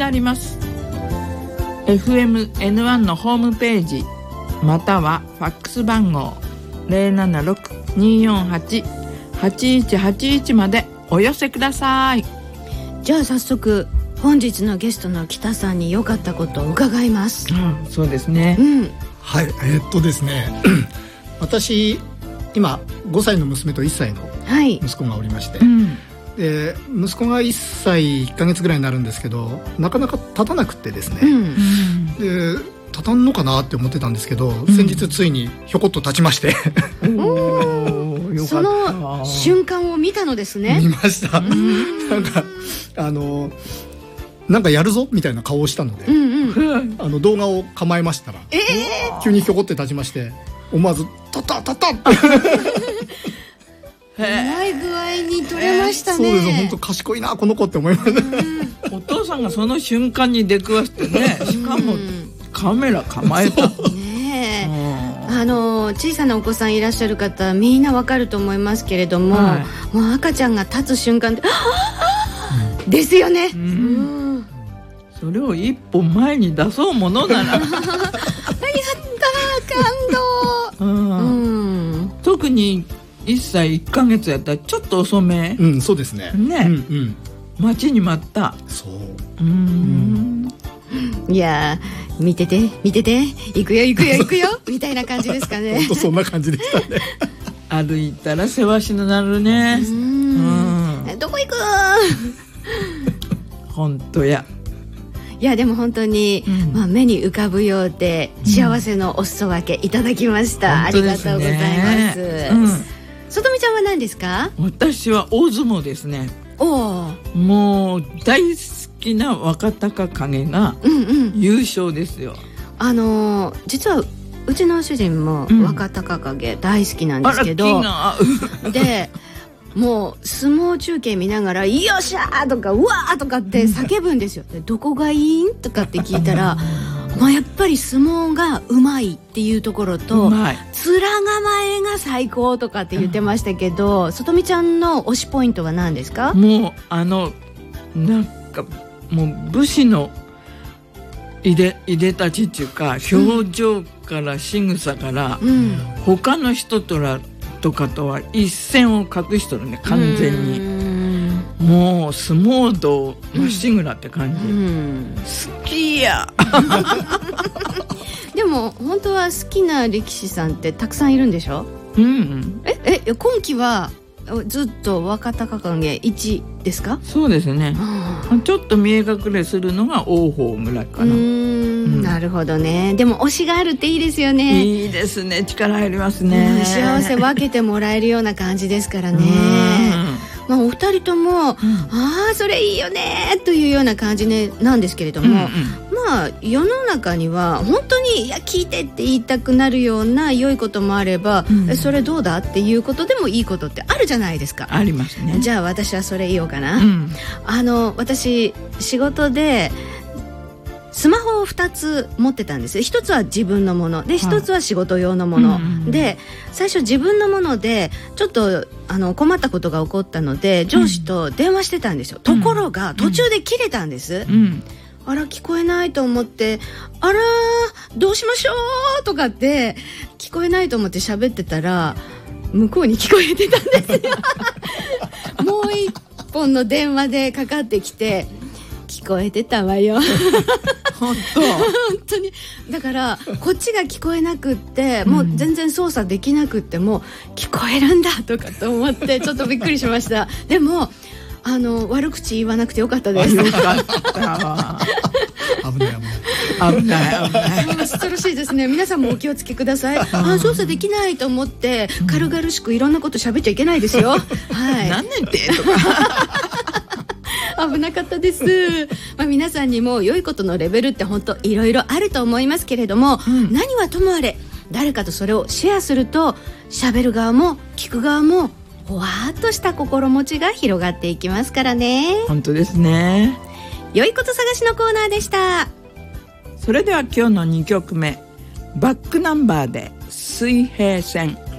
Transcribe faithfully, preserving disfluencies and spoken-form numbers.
なります。 エフエムエヌワン のホームページまたはファックス番号 ゼロななろく にーよんはち はちいちはちいち までお寄せください。 じゃあ早速本日のゲストの北さんに良かったことを伺います。 うん、そうですね、 うん、 はい、えー、っとですね私今ごさいの娘といっさいの息子がおりまして、はい、うん、で息子がいっさいいっかげつぐらいになるんですけど、なかなか立たなくてですね、うん、で立たんのかなって思ってたんですけど、うん、先日ついにひょこっと立ちましておその瞬間を見たのですね。 見ました。なんかあのなんかやるぞみたいな顔をしたので、うんうん、あの動画を構えましたら、えー、急にひょこって立ちまして、思わずタッタッタッタッうまい具合に撮れましたね。 そうです、本当賢いなこの子って思いました。 お父さんがその瞬間に出くわしてね、しかもカメラ構えたねえ、あの小さなお子さんいらっしゃる方みんなわかると思いますけれども、はい、もう赤ちゃんが立つ瞬間でうん、ですよね、うんうん、 それを一歩前に出そうものならやったー感動、うんうん、特にいっさいいっかげつやったらちょっと遅め、 うん、そうですね、 ね、うんうん、待ちに待った。 そう、 うん、いや見てて見てて行くよ行くよ行くよみたいな感じですかね。 本当そんな感じでしたね歩いたら世話しになるね。うん、 うん、どこ行く本当や。 いやでも本当に、うんまあ、目に浮かぶようで幸せのお裾分けいただきました、うん、ありがとうございます、うん、そとみちゃんは何ですか？ 私は大相撲ですね。おもう大好きな若隆景が優勝ですよ、うんうん、 あのー、実はうちの主人も若隆景大好きなんですけど、うん、でもう相撲中継見ながらよっしゃーとかうわーとかって叫ぶんですよ。でどこがいいんとかって聞いたらまあやっぱり相撲がうまいっていうところと面構えが最高とかって言ってましたけど、さとみちゃんの推しポイントは何ですか？ もうあのなんかもう武士のいでいでたちっていうか表情から仕草から、うん、他の人とらとかとは一線を画しとるね完全に。もう相撲道まっしぐらって感じ、うん、好きやでも本当は好きな力士さんってたくさんいるんでしょ？うんうん、ええ今期はずっと若隆景いちですか？ そうですね、うん、ちょっと見え隠れするのが王鵬ぐらいかな。うーん、 うん、なるほどね。でも推しがあるっていいですよね。 いいですね、力入りますね、 うん、幸せ分けてもらえるような感じですからね。まあ、お二人とも、うん、ああそれいいよねというような感じ、ね、なんですけれども、うんうん、まあ世の中には本当にいや聞いてって言いたくなるような良いこともあれば、うん、えそれどうだっていうことでもいいことってあるじゃないですか。 ありますね。 じゃあ私はそれ言おうかな、うん、あの私仕事でスマホをふたつ持ってたんです。ひとつは自分のもので、ひとつは仕事用のもの、はい、で最初自分のものでちょっとあの困ったことが起こったので上司と電話してたんですよ、うん、ところが途中で切れたんです、うん、あら聞こえないと思って、あらどうしましょうとかって聞こえないと思って喋ってたら向こうに聞こえてたんですよもう一本の電話でかかってきて聞こえてたわよ本当本当にだからこっちが聞こえなくってもう全然操作できなくっても聞こえるんだとかと思ってちょっとびっくりしましたでもあの悪口言わなくてよかったです。よかった危ない危ない危ない危ない恐ろしいですね。皆さんもお気をつけください。あ操作できないと思って軽々しくいろんなこと喋っちゃいけないですよ、はい、 何年ってとか危なかったです、まあ、皆さんにも良いことのレベルって本当いろいろあると思いますけれども、うん、何はともあれ誰かとそれをシェアすると喋る側も聞く側もほわーっとした心持ちが広がっていきますからね。 本当ですね。 良いこと探しのコーナーでした。 それでは今日のにきょくめバックナンバーで水平線。